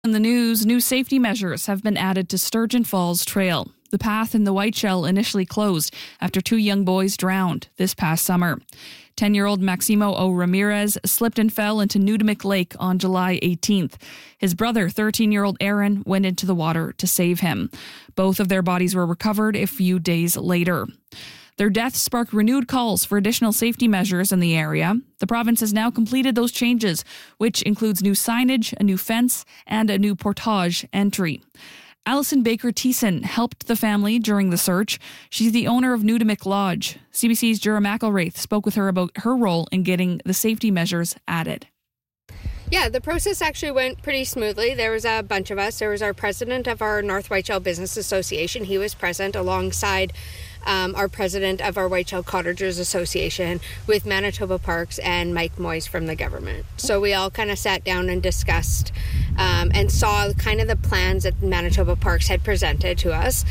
In the news, new safety measures have been added to Sturgeon Falls Trail. The path in the Whiteshell initially closed after 2 young boys drowned this past summer. 10-year-old Maximo O. Ramirez slipped and fell into Nudimick Lake on July 18th. His brother, 13-year-old Aaron, went into the water to save him. Both of their bodies were recovered a few days later. Their deaths sparked renewed calls for additional safety measures in the area. The province has now completed those changes, which includes new signage, a new fence, and a new portage entry. Alison Baker Thiessen helped the family during the search. She's the owner of Nudimick Lodge. CBC's Jura McElwraith spoke with her about her role in getting the safety measures added. Yeah, the process actually went pretty smoothly. There was a bunch of us. There was our president of our North Whiteshell Business Association. He was present alongside our president of our Whiteshell Cottagers Association with Manitoba Parks and Mike Moyes from the government. So we all kind of sat down and discussed and saw kind of the plans that Manitoba Parks had presented to us.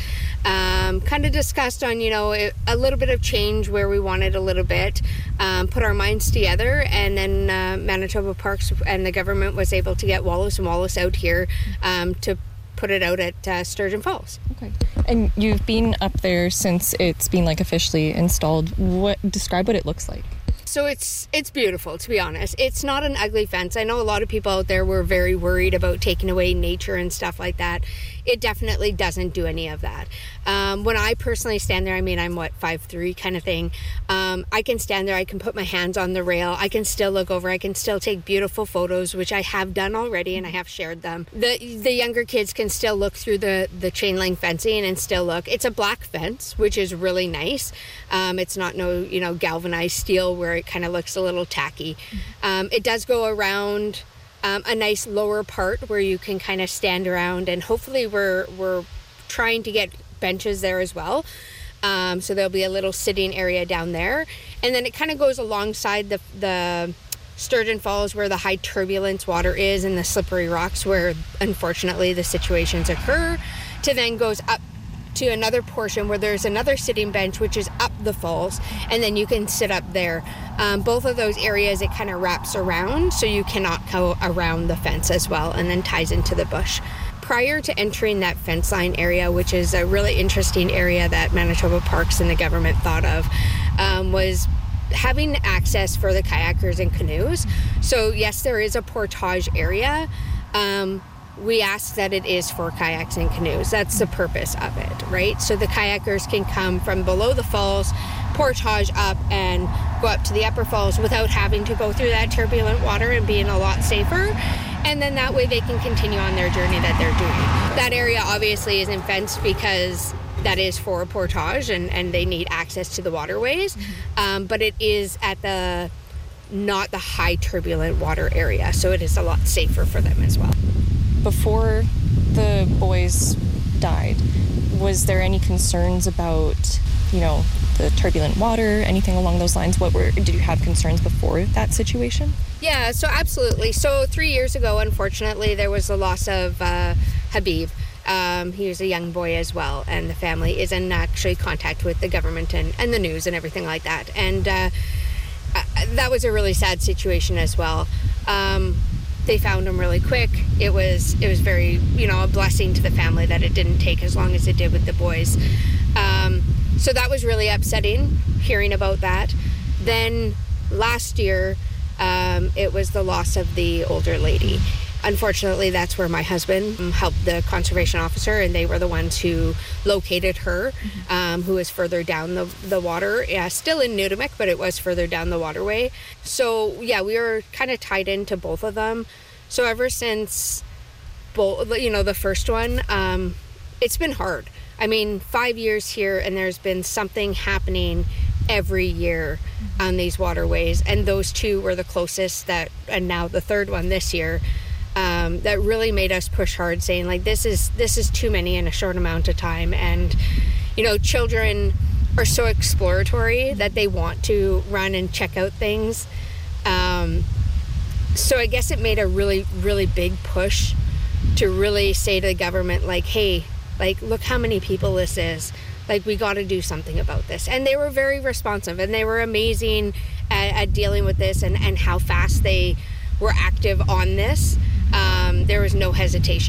Kind of discussed on, a little bit of change where we wanted a little bit, put our minds together, and then Manitoba Parks and the government was able to get Wallace and Wallace out here to put it out at Sturgeon Falls. Okay. And you've been up there since it's been officially installed. Describe what it looks like. So it's beautiful, to be honest. It's not an ugly fence. I know a lot of people out there were very worried about taking away nature and stuff like that. It definitely doesn't do any of that. When I personally stand there, I'm 5'3" kind of thing. I can stand there, I can put my hands on the rail, I can still look over, I can still take beautiful photos, which I have done already and I have shared them. The younger kids can still look through the chain link fencing and still look. It's a black fence, which is really nice. It's not galvanized steel where it kind of looks a little tacky. It does go around a nice lower part where you can kind of stand around, and hopefully we're trying to get benches there as well. So there'll be a little sitting area down there, and then it kind of goes alongside the Sturgeon Falls where the high turbulence water is and the slippery rocks where unfortunately the situations occur, to then goes up to another portion where there's another sitting bench which is up the falls, and then you can sit up there. Both of those areas, it kind of wraps around, so you cannot go around the fence as well, and then ties into the bush. Prior to entering that fence line area, which is a really interesting area that Manitoba Parks and the government thought of, was having access for the kayakers and canoes. So yes, there is a portage area. We ask that it is for kayaks and canoes. That's the purpose of it, right? So the kayakers can come from below the falls, portage up, and go up to the upper falls without having to go through that turbulent water and being a lot safer. And then that way they can continue on their journey that they're doing. That area obviously isn't fenced because that is for portage and they need access to the waterways. But it is at not the high turbulent water area, so it is a lot safer for them as well. Before the boys died, was there any concerns about, the turbulent water, anything along those lines? Did you have concerns before that situation? Yeah, so absolutely. So 3 years ago, unfortunately, there was the loss of Habib. He was a young boy as well, and the family is in actually contact with the government and the news and everything like that. And that was a really sad situation as well. They found him really quick. It was very, a blessing to the family that it didn't take as long as it did with the boys. So that was really upsetting, hearing about that. Then last year, it was the loss of the older lady. Unfortunately, that's where my husband helped the conservation officer, and they were the ones who located her, who was further down the water. Yeah, still in Nudimick, but it was further down the waterway. So yeah, we were kind of tied into both of them. So ever since the first one, it's been hard. 5 years here, and there's been something happening every year on these waterways, and those two were the closest and now the third one this year, that really made us push hard, saying this is too many in a short amount of time. And children are so exploratory that they want to run and check out things, so I guess it made a really, really big push to really say to the government, hey, look how many people this is. We got to do something about this. And they were very responsive, and they were amazing at dealing with this and how fast they were active on this. there was no hesitation.